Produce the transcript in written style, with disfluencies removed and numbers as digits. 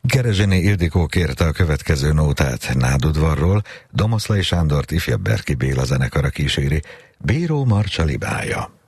Kerezséné Ildikó kérte a következő nótát Nádudvarról, Domoszlai Sándort ifjabb Berki Béla zenekara kíséri, Bíró Marcsa libája.